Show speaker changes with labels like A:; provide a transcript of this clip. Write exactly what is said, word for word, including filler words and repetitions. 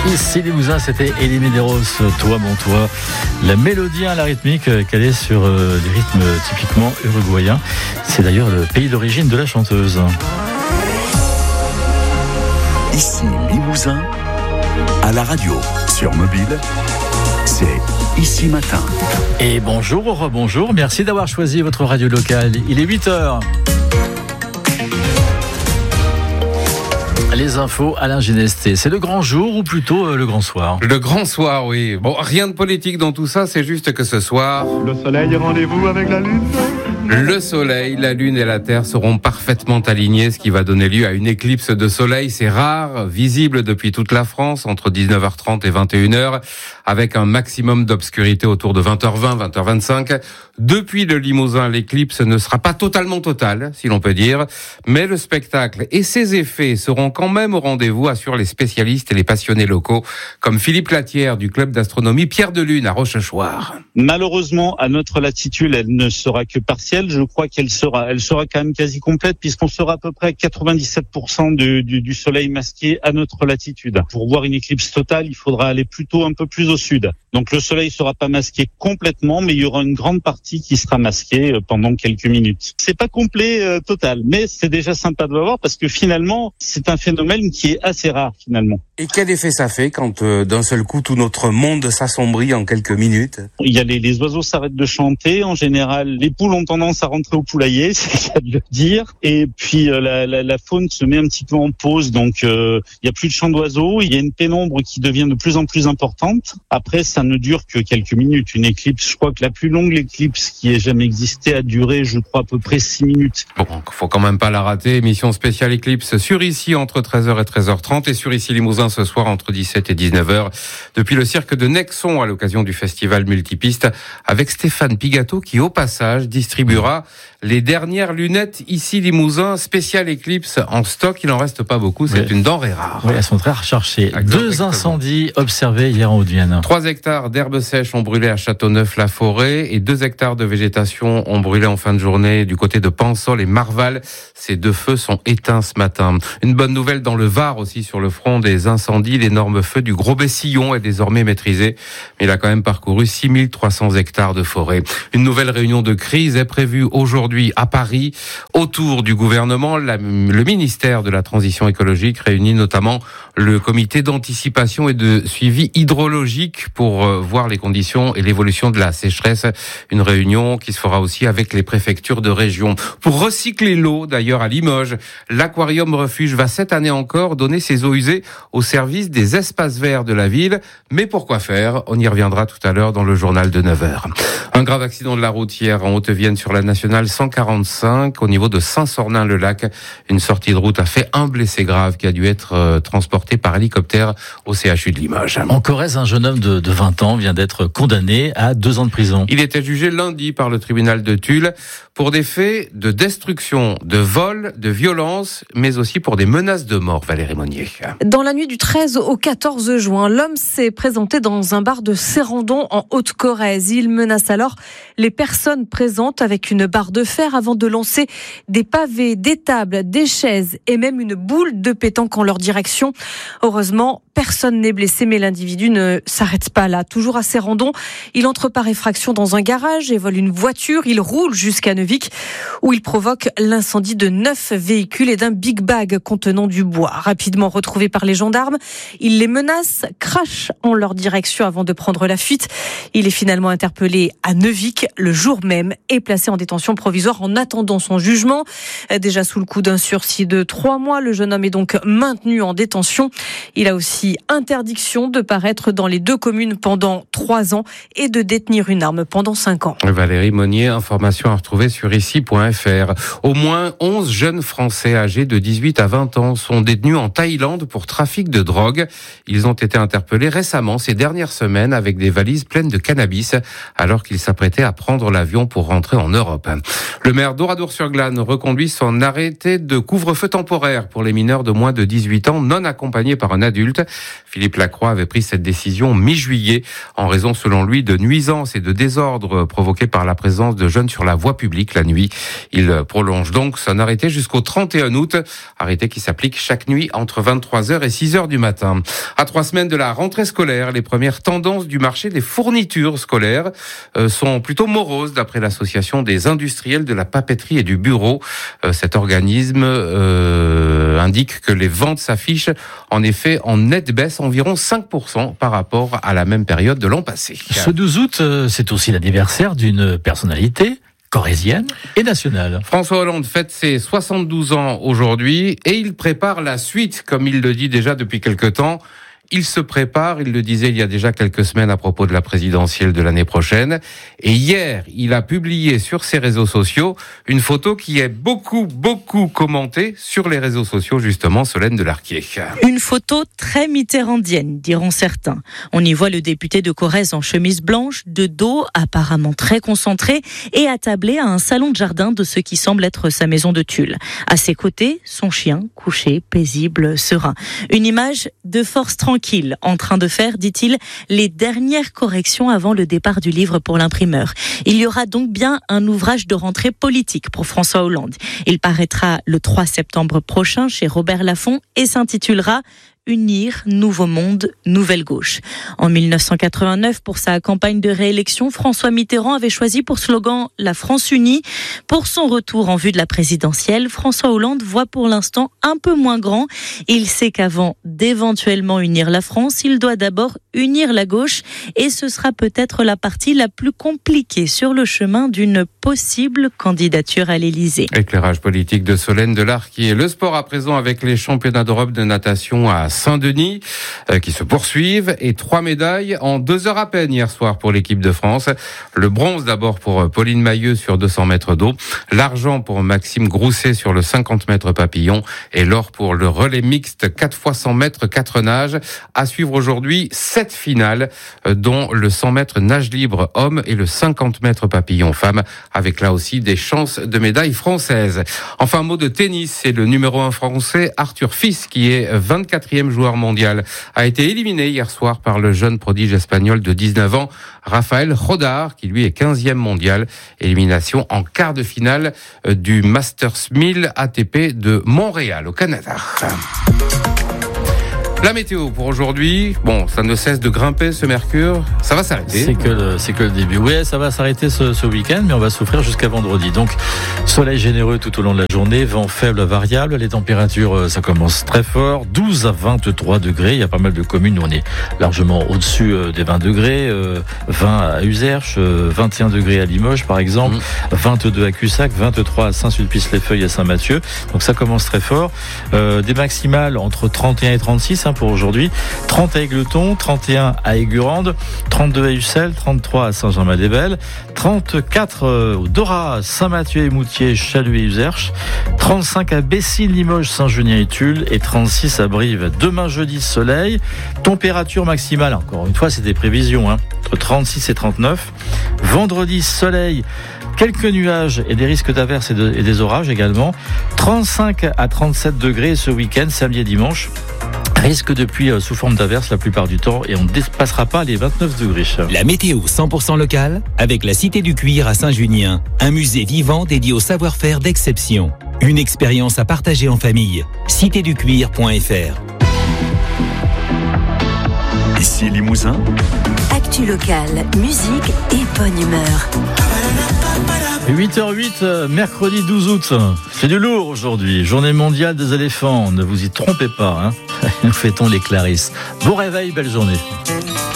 A: Ici Limousin, c'était Elie Medeiros, Toi mon toi. La mélodie à la rythmique calée sur euh, des rythmes typiquement uruguayens. C'est d'ailleurs le pays d'origine de la chanteuse.
B: Ici Limousin, à la radio, sur mobile, c'est Ici Matin.
A: Et bonjour, au rebonjour, merci d'avoir choisi votre radio locale. Il est huit heures. Les infos, Alain Ginesté. C'est le grand jour ou plutôt euh, le grand soir?
C: Le grand soir, oui. Bon, rien de politique dans tout ça, c'est juste que ce soir...
D: Le soleil est rendez-vous avec la lune.
C: Le soleil, la lune et la terre seront parfaitement alignés, ce qui va donner lieu à une éclipse de soleil. C'est rare, visible depuis toute la France, entre dix-neuf heures trente et vingt et une heures, avec un maximum d'obscurité autour de vingt heures vingt, vingt heures vingt-cinq. Depuis le Limousin, l'éclipse ne sera pas totalement totale, si l'on peut dire, mais le spectacle et ses effets seront quand même au rendez-vous, assurent les spécialistes et les passionnés locaux, comme Philippe Latière du club d'astronomie Pierre de Lune à Rochechouart.
E: Malheureusement, à notre latitude, elle ne sera que partielle. Je crois qu'elle sera, elle sera quand même quasi complète, puisqu'on sera à peu près à quatre-vingt-dix-sept pour cent du, du, du soleil masqué à notre latitude. Pour voir une éclipse totale, il faudra aller plutôt un peu plus au sud. Donc le soleil sera pas masqué complètement, mais il y aura une grande partie qui sera masquée pendant quelques minutes. C'est pas complet euh, total, mais c'est déjà sympa de le voir parce que finalement, c'est un phénomène qui est assez rare finalement.
C: Et quel effet ça fait quand euh, d'un seul coup tout notre monde s'assombrit en quelques minutes?
E: Il y a les, les oiseaux s'arrêtent de chanter. En général, les poules ont tendance à rentrer au poulailler, c'est le cas de le dire. Et puis euh, la, la, la faune se met un petit peu en pause, donc euh, il y a plus de chants d'oiseaux. Il y a une pénombre qui devient de plus en plus importante. Après, ça ne dure que quelques minutes. Une éclipse, je crois que la plus longue éclipse qui ait jamais existé a duré, je crois, à peu près six minutes.
C: Bon, faut quand même pas la rater. Émission spéciale éclipse sur Ici entre treize heures et treize heures trente et sur Ici Limousin ce soir entre dix-sept et dix-neuf heures depuis le cirque de Nexon à l'occasion du festival Multipiste avec Stéphane Pigato qui au passage distribuera les dernières lunettes Ici Limousin spéciale éclipse en stock. Il en reste pas beaucoup, c'est oui. Une denrée rare.
A: Oui, elles sont très recherchées. Exactement. Deux incendies observés hier en Haute-Vienne.
C: Trois hectares d'herbes sèches ont brûlé à Châteauneuf-la-Forêt et deux hectares de végétation ont brûlé en fin de journée du côté de Pansol et Marval. Ces deux feux sont éteints ce matin. Une bonne nouvelle dans le Var aussi sur le front des incendies. L'énorme feu du Gros-Bessillon est désormais maîtrisé. Mais il a quand même parcouru six mille trois cents hectares de forêt. Une nouvelle réunion de crise est prévue aujourd'hui à Paris. Autour du gouvernement, la, le ministère de la Transition écologique réunit notamment le comité d'anticipation et de suivi hydrologique pour euh, voir les conditions et l'évolution de la sécheresse. Une réunion qui se fera aussi avec les préfectures de région. Pour recycler l'eau, d'ailleurs à Limoges, l'aquarium refuge va cette année encore donner ses eaux usées au service des espaces verts de la ville. Mais pourquoi faire? On y reviendra tout à l'heure dans le journal de neuf heures. Un grave accident de la route hier en Haute-Vienne sur la nationale cent quarante-cinq au niveau de Saint-Sornin-le-Lac. Une sortie de route a fait un blessé grave qui a dû être euh, transporté par hélicoptère au C H U de Limoges.
A: En Corrèze, un jeune homme de, de vingt ans vient d'être condamné à deux ans de prison.
C: Il était jugé lundi par le tribunal de Tulle pour des faits de destruction, de vol, de violence, mais aussi pour des menaces de mort, Valérie Monnier.
F: Dans la nuit du treize au quatorze juin, l'homme s'est présenté dans un bar de Cérandon en Haute-Corrèze. Il menace alors les personnes présentes avec une barre de fer avant de lancer des pavés, des tables, des chaises et même une boule de pétanque en leur direction. Heureusement, personne n'est blessé, mais l'individu ne s'arrête pas là. Toujours à Cérandon, il entre par effraction dans un garage et vole une voiture. Il roule jusqu'à Neuvic où il provoque l'incendie de neuf véhicules et d'un big bag contenant du bois. Rapidement retrouvé par les gendarmes, il les menace, crache en leur direction avant de prendre la fuite. Il est finalement interpellé à Neuvic le jour même et placé en détention provisoire en attendant son jugement. Déjà sous le coup d'un sursis de trois mois, le jeune homme est donc maintenu en détention. Il a aussi interdiction de paraître dans les deux communes pendant trois ans et de détenir une arme pendant cinq ans.
C: Valérie Monnier, information à retrouver sur ici point f r. Au moins onze jeunes Français âgés de dix-huit à vingt ans sont détenus en Thaïlande pour trafic de drogue. Ils ont été interpellés récemment, ces dernières semaines, avec des valises pleines de cannabis, alors qu'ils s'apprêtaient à prendre l'avion pour rentrer en Europe. Europe. Le maire d'Oradour-sur-Glane reconduit son arrêté de couvre-feu temporaire pour les mineurs de moins de dix-huit ans non accompagnés par un adulte. Philippe Lacroix avait pris cette décision mi-juillet en raison, selon lui, de nuisances et de désordres provoqués par la présence de jeunes sur la voie publique la nuit. Il prolonge donc son arrêté jusqu'au trente et un août, arrêté qui s'applique chaque nuit entre vingt-trois heures et six heures du matin. À trois semaines de la rentrée scolaire, les premières tendances du marché des fournitures scolaires euh, sont plutôt moroses d'après l'association des industriels de la papeterie et du bureau. Euh, cet organisme euh, indique que les ventes s'affichent en effet en nette baisse, environ cinq pour cent par rapport à la même période de l'an passé.
A: Ce douze août, c'est aussi l'anniversaire d'une personnalité corrézienne et nationale.
C: François Hollande fête ses soixante-douze ans aujourd'hui et il prépare la suite, comme il le dit déjà depuis quelque temps. Il se prépare, il le disait il y a déjà quelques semaines à propos de la présidentielle de l'année prochaine. Et hier, il a publié sur ses réseaux sociaux une photo qui est beaucoup, beaucoup commentée sur les réseaux sociaux, justement, Solène Delarquier.
G: Une photo très mitterrandienne, diront certains. On y voit le député de Corrèze en chemise blanche, de dos, apparemment très concentré, et attablé à un salon de jardin de ce qui semble être sa maison de Tulle. À ses côtés, son chien, couché, paisible, serein. Une image de force tranquille. En train de faire, dit-il, les dernières corrections avant le départ du livre pour l'imprimeur. Il y aura donc bien un ouvrage de rentrée politique pour François Hollande. Il paraîtra le trois septembre prochain chez Robert Laffont et s'intitulera Unir, Nouveau Monde, Nouvelle Gauche. En dix-neuf cent quatre-vingt-neuf, pour sa campagne de réélection, François Mitterrand avait choisi pour slogan La France unie. Pour son retour en vue de la présidentielle, François Hollande voit pour l'instant un peu moins grand. Il sait qu'avant d'éventuellement unir la France, il doit d'abord unir la gauche et ce sera peut-être la partie la plus compliquée sur le chemin d'une possible candidature à l'Élysée.
C: Éclairage politique de Solène Delarquier. Le sport à présent avec les championnats d'Europe de natation à Saint-Denis euh, qui se poursuivent et trois médailles en deux heures à peine hier soir pour l'équipe de France. Le bronze d'abord pour Pauline Mailleux sur deux cents mètres d'eau, l'argent pour Maxime Grousset sur le cinquante mètres papillon et l'or pour le relais mixte quatre fois cent mètres quatre nages. À suivre aujourd'hui sept finales euh, dont le cent mètres nage libre homme et le cinquante mètres papillon femme avec là aussi des chances de médailles françaises. Enfin, mot de tennis, c'est le numéro un français Arthur Fils qui est vingt-quatrième joueur mondial, a été éliminé hier soir par le jeune prodige espagnol de dix-neuf ans, Rafael Rodar, qui lui est quinzième mondial. Élimination en quart de finale du Masters mille A T P de Montréal, au Canada. La météo pour aujourd'hui, bon, ça ne cesse de grimper ce mercure, ça va s'arrêter.
A: C'est que le, c'est que le début. Oui, ça va s'arrêter ce, ce week-end, mais on va souffrir jusqu'à vendredi. Donc, soleil généreux tout au long de la journée, vent faible variable, les températures, ça commence très fort, douze à vingt-trois degrés. Il y a pas mal de communes où on est largement au-dessus des vingt degrés, vingt à Uzerche, vingt et un degrés à Limoges par exemple, mmh. vingt-deux à Cussac, vingt-trois à Saint-Sulpice-les-Feuilles et Saint-Mathieu. Donc ça commence très fort. Euh, des maximales entre trente et un et trente-six pour aujourd'hui, trente à Égletons, trente et un à Aigurande, trente-deux à Ussel, trente-trois à Saint-Germain-des-Belles, trente-quatre au Dorat, Saint-Mathieu et Moutier, Chalut et Uzerche, trente-cinq à Bessines, Limoges, Saint-Junien et Tulle et trente-six à Brive. Demain jeudi, soleil, température maximale, encore une fois c'est des prévisions, hein, entre trente-six et trente-neuf. Vendredi, soleil, quelques nuages et des risques d'averses et, de, et des orages également, trente-cinq à trente-sept degrés ce week-end, samedi et dimanche. Risque de pluie sous forme d'averse la plupart du temps et on ne dépassera pas les vingt-neuf degrés.
H: La météo cent pour cent locale avec la Cité du Cuir à Saint-Junien. Un musée vivant dédié au savoir-faire d'exception. Une expérience à partager en famille. cité du cuir point f r.
B: Ici Limousin.
I: Actu locale, musique et bonne humeur.
A: huit heures huit, mercredi douze août. C'est du lourd aujourd'hui. Journée mondiale des éléphants. Ne vous y trompez pas, hein. Nous fêtons les Clarisses. Bon réveil, belle journée.